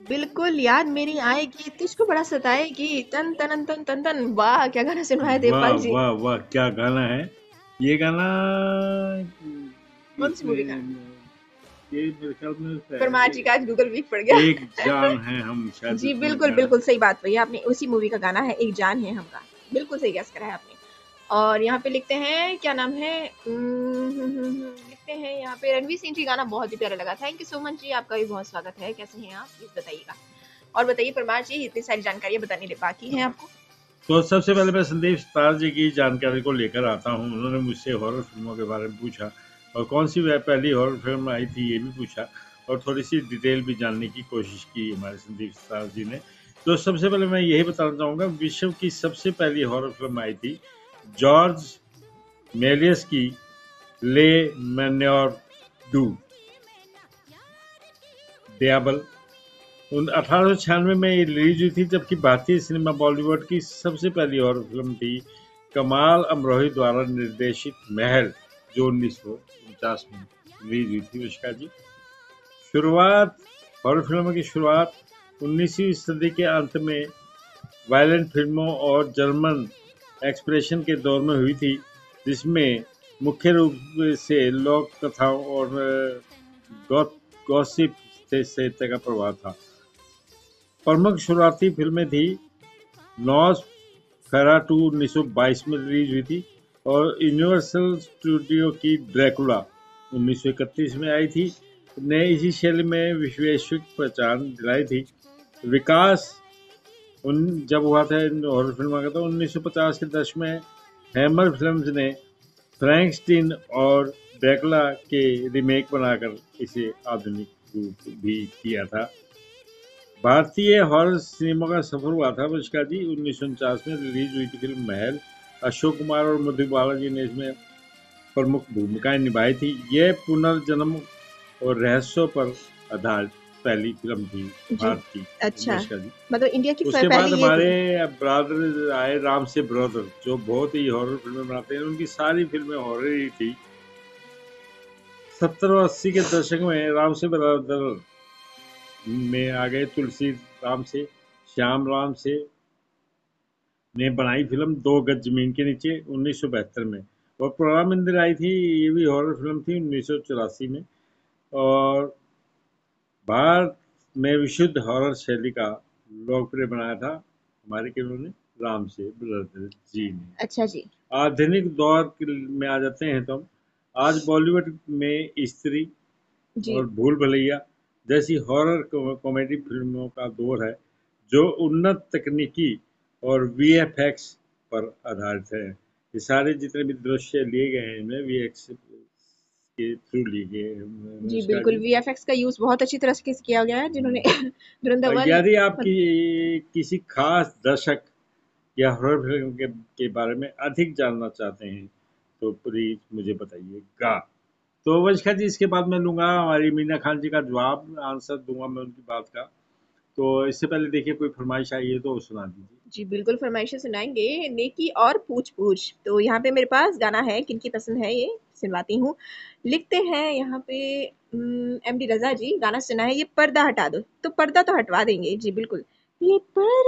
बिल्कुल याद मेरी आएगी, तुझको बड़ा सताएगी, तन तन तन तन तन। वाह क्या गाना सुनवाया वाह देवपाल जी। वाह वाह, क्या गाना है ये गाना। कौन इस सी मूवी का? ये मेरे ख्याल में परमार जी का आज गूगल वीक पड़ गया। एक जान है हम, शायद जी उसमें बिल्कुल गाना। बिल्कुल सही बात हुई आपने, उसी मूवी का गाना है एक जान है हमका। बिल्कुल सही गैस करा है आपने। और यहाँ पे लिखते हैं क्या नाम है, लिखते हैं यहाँ पे रणवीर सिंह जी, गाना बहुत ही प्यारा लगा। थैंक यू सो मच जी, आपका भी बहुत स्वागत है। कैसे हैं आप प्लीज बताइएगा। और बताइए परमार जी, इतनी सारी जानकारियां बतानी बाकी हैं आपको। तो सबसे पहले मैं संदीप स्टार जी की जानकारी को लेकर आता हूँ। उन्होंने मुझसे हॉरर फिल्मों के बारे में पूछा और कौन सी वह पहली हॉरर फिल्म आई थी ये भी पूछा, और थोड़ी सी डिटेल भी जानने की कोशिश की हमारे संदीप स्टार जी ने। तो सबसे पहले मैं यही बताना चाहूँगा, विश्व की सबसे पहली हॉरर फिल्म आई थी जॉर्ज मेलियस की ले मैन्योर डू डियाबल। 1896 में ये रिलीज हुई थी, जबकि भारतीय सिनेमा बॉलीवुड की सबसे पहली हॉरर फिल्म थी कमाल अमरोही द्वारा निर्देशित महल, जो 1949 में रिलीज हुई थी। विष्का जी, शुरुआत हॉरर फिल्मों की शुरुआत 19वीं सदी के अंत में वायलेंट फिल्मों और जर्मन एक्सप्रेशन के दौर में हुई थी, जिसमें मुख्य रूप से लोक कथाओं और गॉसिप से साहित्य का प्रभाव था। प्रमुख शुरुआती फिल्में थी नॉस फेराटू 1922 में रिलीज हुई थी, और यूनिवर्सल स्टूडियो की ड्रैकुला 1931 में आई थी, ने इसी शैली में वैश्विक पहचान दिलाई थी। विकास उन जब हुआ था इन हॉरर फिल्मों का, तो 1950 के दशक में हैमर फिल्म्स ने फ्रैंकस्टीन और ड्रैकुला के रीमेक बनाकर इसे आधुनिक रूप भी किया था। भारतीय हॉरर सिनेमा का सफर हुआ था मुस्का जी 1949 में रिलीज हुई थी फिल्म महल। अशोक कुमार और मधु बालाजी ने इसमें प्रमुख भूमिकाएं निभाई थी। यह पुनर्जन्म और रहस्यों पर आधारित पहली फिल्म थी जी भारत की अच्छा, मुस्का जी। मतलब इंडिया की उसके बाद पहली ये हमारे थी। ब्रदर आए, राम से ब्रदर, जो बहुत ही हॉरर फिल्में बनाते हैं। उनकी सारी फिल्में हॉरर ही थी। 70 और 80 के दशक में राम से ब्रदर में आ गए तुलसी राम से, श्याम राम से ने बनाई फिल्म दो गज जमीन के नीचे 1972 में, और प्रोग्राम इंदिर आई थी, ये भी हॉरर फिल्म थी 1984 में। और भारत में विशुद्ध हॉरर शैली का लोकप्रिय बनाया था हमारे किन्होंने, राम से ब्रदर जी ने। अच्छा जी। आधुनिक दौर में आ जाते हैं तो हम आज बॉलीवुड में स्त्री जी और भूल भुलैया जैसी हॉरर कॉमेडी फिल्मों का दौर है, जो उन्नत तकनीकी और वीएफएक्स पर आधारित है। ये सारे जितने भी दृश्य लिए गए हैं इनमें वीएफएक्स के थ्रू लिए गए हैं। जी अनुष्का बिल्कुल, जी, वीएफएक्स का यूज बहुत अच्छी तरह से किया गया है, जिन्होंने धुरंधर वन। यदि आप किसी खास दर्शक या हॉरर फिल्म के बारे में अधिक जानना चाहते हैं तो प्लीज मुझे बताइएगा। तो वंशिका जी, इसके बाद मैं लूंगा हमारी मीना खान जी का जवाब, आंसर दूंगा मैं उनकी बात का। तो इससे पहले देखिए कोई फरमाइश आई है तो सुना दीजिए। जी बिल्कुल, फरमाइशें सुनाएंगे। नेकी और पूछ पूछ, तो यहाँ पे मेरे पास गाना है, किनकी पसंद है ये सुनवाती हूँ। लिखते हैं यहाँ पे एमडी रजा जी, गाना सुना है ये पर्दा हटा दो, तो पर्दा तो हटवा देंगे जी बिल्कुल। ये पर्दा